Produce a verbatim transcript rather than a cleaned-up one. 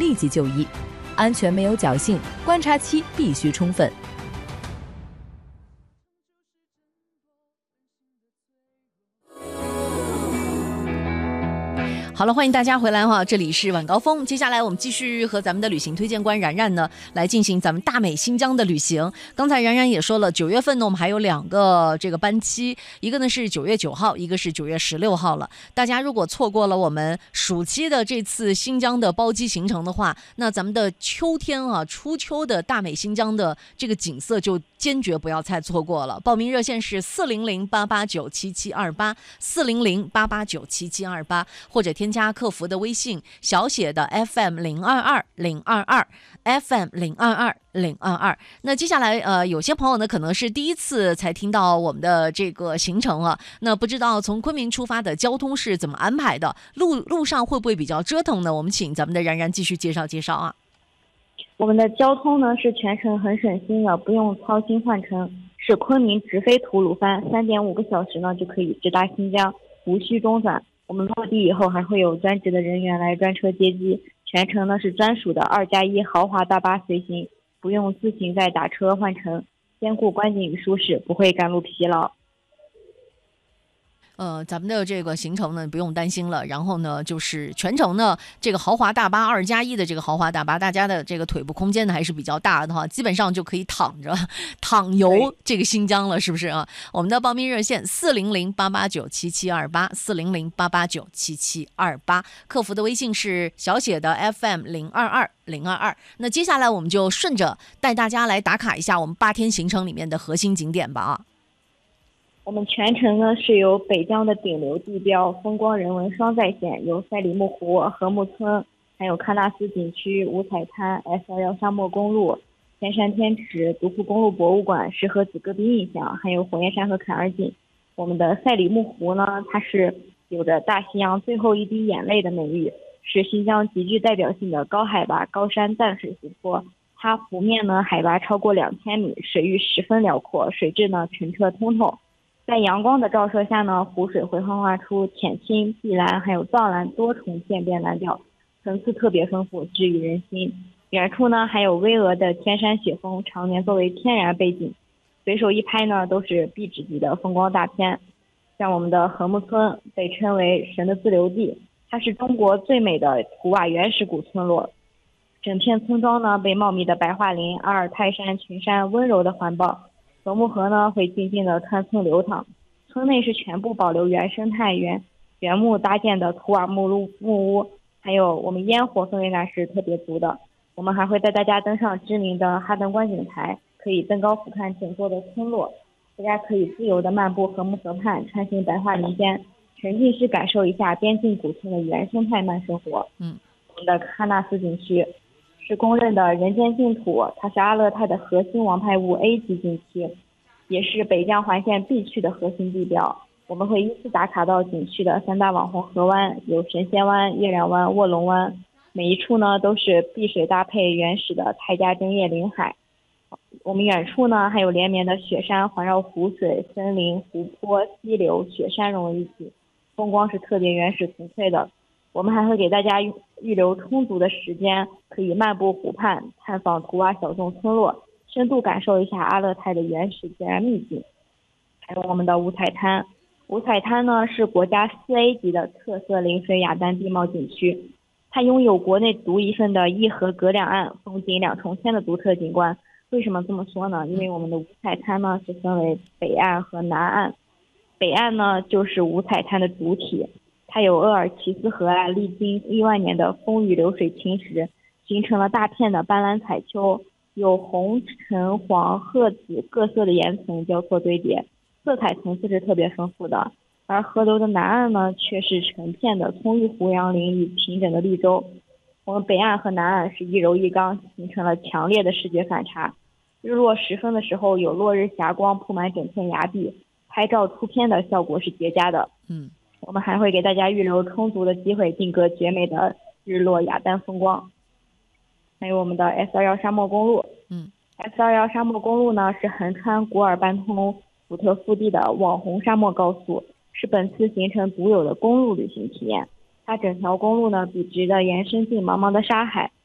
立即就医，安全没有侥幸，观察期必须充分。 好了，欢迎大家回来哈，这里是晚高峰。接下来我们继续和咱们的旅行推荐官然然呢来进行咱们大美新疆的旅行。刚才然然也说了，九月份呢我们还有两个这个班期，一个呢是九月九号，一个是九月十六号了。大家如果错过了我们暑期的这次新疆的包机行程的话，那咱们的秋天啊初秋的大美新疆的这个景色就坚决不要再错过了。报名热线是四零零八八九七七二八四零零八八九七七二八，或者添加客服的微信小写的 F M 零二二零二二 F M 零二二零二二。那接下来呃，有些朋友呢可能是第一次才听到我们的这个行程啊，那不知道从昆明出发的交通是怎么安排的，路路上会不会比较折腾呢？我们请咱们的然然继续介绍介绍啊。 我们的交通呢是全程很省心的，不用操心换乘，是昆明直飞吐鲁番，三点五个小时呢就可以直达新疆，无需中转。我们落地以后还会有专职的人员来专车接机，全程呢是专属的二加一豪华大巴随行，不用自行再打车换乘，兼顾观景与舒适，不会赶路疲劳。 呃，咱们的这个行程呢不用担心了，然后呢就是全程呢这个豪华大巴二加一的这个豪华大巴，大家的这个腿部空间呢还是比较大的哈，基本上就可以躺着躺游这个新疆了，是不是啊？我们的报名热线四零零八八九七七二八四零零八八九七七二八，客服的微信是小写的 F M 零二二零二二。那接下来我们就顺着带大家来打卡一下我们八天行程里面的核心景点吧啊。 我们全程呢是由北疆的顶流地标风光人文双在线，有赛里木湖、禾木村，还有喀纳斯景区、五彩滩、S 二一沙漠公路、天山天池、独库公路博物馆、石河子戈壁印象，还有火焰山和坎儿井。我们的赛里木湖呢，它是有着大西洋最后一滴眼泪的美誉，是新疆极具代表性的高海拔高山淡水湖泊。它湖面呢海拔超过两千米，水域十分辽阔，水质呢澄澈通透。在阳光的照射下呢，湖水会幻化出浅青、碧蓝还有藏蓝多重渐变蓝调，层次特别丰富，治愈人心。远处呢还有巍峨的天山雪峰，常年作为天然背景，随手一拍呢都是壁纸级的风光大片。像我们的禾木村被称为神的自留地，它是中国最美的图瓦原始古村落，整片村庄呢被茂密的白桦林、阿尔泰山群山温柔的环抱，禾木河呢会静静的穿村流淌，村内是全部保留原生态原原木搭建的土瓦木屋木屋，还有我们烟火氛围感是特别足的。我们还会带大家登上知名的哈登观景台，可以登高俯瞰整座的村落，大家可以自由的漫步禾木河畔，穿行白桦林间，沉浸式感受一下边境古村的原生态慢生活。 嗯， 我们的喀纳斯景区是公认的人间净土，它是阿勒泰的核心王牌物 A 级景区，也是北疆环线必去的核心地标。我们会依次打卡到景区的三大网红河湾，有神仙湾、月亮湾、卧龙湾，每一处呢都是碧水搭配原始的泰加针叶林海。我们远处呢还有连绵的雪山环绕湖水、森林、湖泊、溪流、雪山融为一体，风光是特别原始纯粹的。我们还会给大家预留充足的时间，可以漫步湖畔，探访图瓦小众村落，深度感受一下阿勒泰的原始自然秘境。还有我们的五彩滩，五彩滩呢是国家四 A 级的特色临水雅丹地貌景区，它拥有国内独一份的一河隔两岸，风景两重天的独特景观。为什么这么说呢？因为我们的五彩滩呢是分为北岸和南岸，北岸呢就是五彩滩的主体，它有鄂尔齐斯河岸历经亿万年的风雨流水侵蚀，形成了大片的斑斓彩丘，有红、橙、黄、褐、紫各色的岩层交错堆叠，色彩层次是特别丰富的。而河流的南岸呢，却是成片的葱郁胡杨林与平整的绿洲。我们北岸和南岸是一柔一刚，形成了强烈的视觉反差。日落时分的时候，有落日霞光铺满整片崖壁，拍照出片的效果是绝佳的。 嗯， 我们还会给大家预留充足的机会，定格绝美的日落雅丹风光。还有我们的 S 二一沙漠公路， 嗯 ，S 二一沙漠公路呢是横穿古尔班通福特腹地的网红沙漠高速，是本次行程独有的公路旅行体验。它整条公路呢笔直的延伸进茫茫的沙海，